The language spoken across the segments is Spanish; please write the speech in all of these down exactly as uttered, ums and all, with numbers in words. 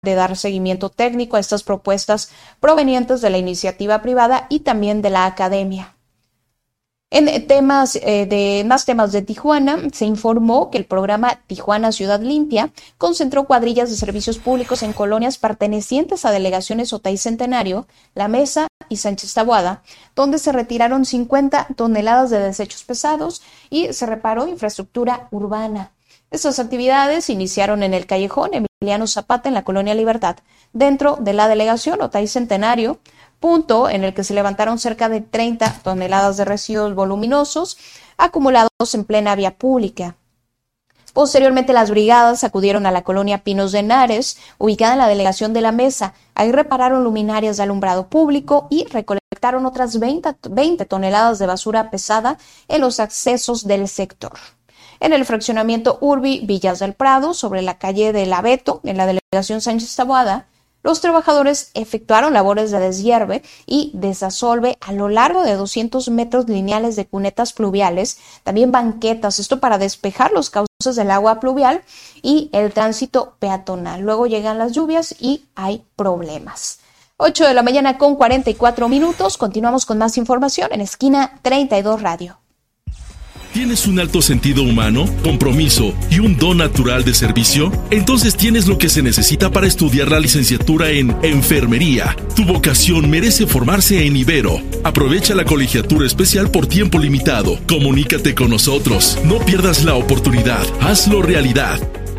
de dar seguimiento técnico a estas propuestas provenientes de la iniciativa privada y también de la academia. En temas eh, de más temas de Tijuana, se informó que el programa Tijuana Ciudad Limpia concentró cuadrillas de servicios públicos en colonias pertenecientes a delegaciones Otay Centenario, La Mesa y Sánchez Taboada, donde se retiraron cincuenta toneladas de desechos pesados y se reparó infraestructura urbana. Estas actividades iniciaron en el callejón Emiliano Zapata en la Colonia Libertad, dentro de la delegación Otay Centenario, punto en el que se levantaron cerca de treinta toneladas de residuos voluminosos acumulados en plena vía pública. Posteriormente, las brigadas acudieron a la colonia Pinos de Henares, ubicada en la delegación de La Mesa. Ahí repararon luminarias de alumbrado público y recolectaron otras veinte toneladas de basura pesada en los accesos del sector. En el fraccionamiento Urbi Villas del Prado, sobre la calle del Abeto, en la delegación Sánchez Taboada, los trabajadores efectuaron labores de deshierve y desasolve a lo largo de doscientos metros lineales de cunetas pluviales, también banquetas, esto para despejar los cauces del agua pluvial y el tránsito peatonal. Luego llegan las lluvias y hay problemas. ocho de la mañana con cuarenta y cuatro minutos, continuamos con más información en Esquina treinta y dos Radio. ¿Tienes un alto sentido humano, compromiso y un don natural de servicio? Entonces tienes lo que se necesita para estudiar la licenciatura en Enfermería. Tu vocación merece formarse en Ibero. Aprovecha la colegiatura especial por tiempo limitado. Comunícate con nosotros. No pierdas la oportunidad. Hazlo realidad.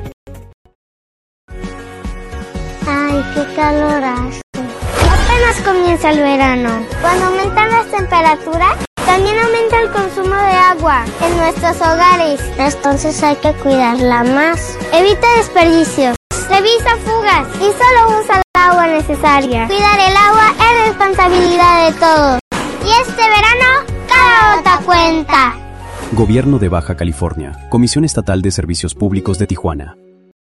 Ay, qué calor hace. Apenas comienza el verano. Cuando aumentan las temperaturas, también aumenta el consumo de agua en nuestros hogares. Entonces hay que cuidarla más. Evita desperdicios. Revisa fugas y solo usa el agua necesaria. Cuidar el agua es responsabilidad de todos. Y este verano, cada gota cuenta. Gobierno de Baja California. Comisión Estatal de Servicios Públicos de Tijuana.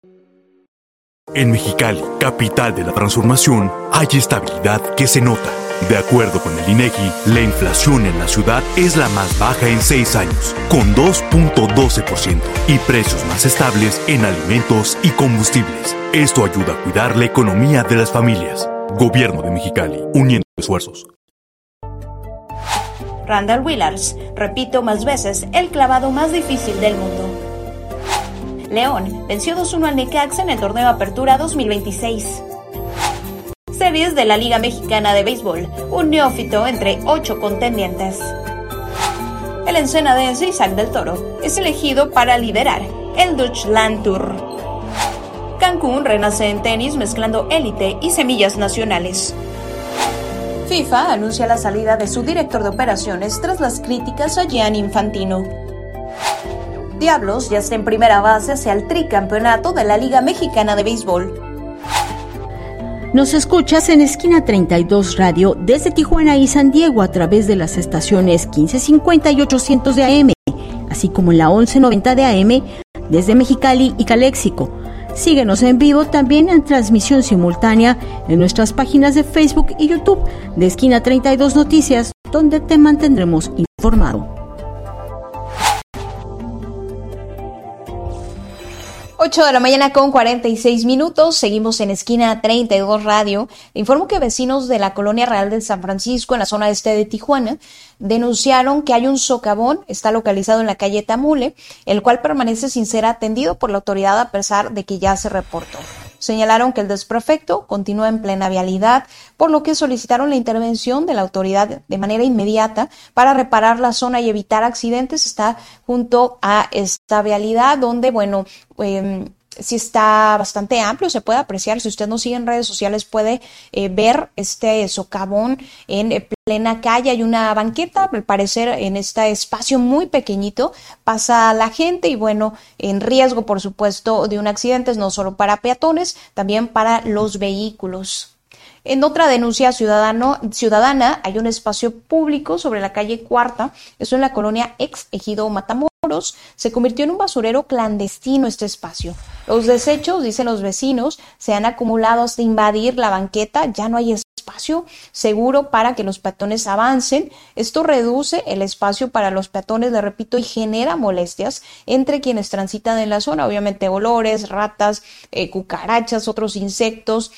En Mexicali, capital de la transformación, hay estabilidad que se nota. De acuerdo con el INEGI, la inflación en la ciudad es la más baja en seis años, con dos punto doce por ciento, y precios más estables en alimentos y combustibles. Esto ayuda a cuidar la economía de las familias. Gobierno de Mexicali, uniendo esfuerzos. Randall Willars, repito más veces, el clavado más difícil del mundo. León venció dos uno al Necaxa en el torneo Apertura dos mil veintiséis. Series de la Liga Mexicana de Béisbol, un neófito entre ocho contendientes. El ensenadense Isaac del Toro es elegido para liderar el Dutch Land Tour. Cancún renace en tenis mezclando élite y semillas nacionales. FIFA anuncia la salida de su director de operaciones tras las críticas a Gianni Infantino. Diablos ya está en primera base hacia el tricampeonato de la Liga Mexicana de Béisbol. Nos escuchas en Esquina treinta y dos Radio desde Tijuana y San Diego a través de las estaciones quince cincuenta y ochocientos de A M, así como en la once noventa de A M desde Mexicali y Caléxico. Síguenos en vivo también en transmisión simultánea en nuestras páginas de Facebook y YouTube de Esquina treinta y dos Noticias, donde te mantendremos informado. ocho de la mañana con cuarenta y seis minutos, seguimos en Esquina treinta y dos Radio. Le informo que vecinos de la Colonia Real de San Francisco, en la zona este de Tijuana, denunciaron que hay un socavón, está localizado en la calle Tamule, el cual permanece sin ser atendido por la autoridad a pesar de que ya se reportó. Señalaron que el desperfecto continúa en plena vialidad, por lo que solicitaron la intervención de la autoridad de manera inmediata para reparar la zona y evitar accidentes. Está junto a esta vialidad donde, bueno, eh, sí está bastante amplio, se puede apreciar. Si usted nos sigue en redes sociales puede eh, ver este socavón en eh, plena calle. Hay una banqueta, al parecer en este espacio muy pequeñito pasa la gente y bueno, en riesgo por supuesto de un accidente, no solo para peatones, también para los vehículos. En otra denuncia ciudadano, ciudadana, hay un espacio público sobre la calle Cuarta, eso en la colonia Ex Ejido Matamoros, se convirtió en un basurero clandestino este espacio. Los desechos, dicen los vecinos, se han acumulado hasta invadir la banqueta, ya no hay espacio espacio seguro para que los peatones avancen. Esto reduce el espacio para los peatones, le repito, y genera molestias entre quienes transitan en la zona. Obviamente olores, ratas, eh, cucarachas, otros insectos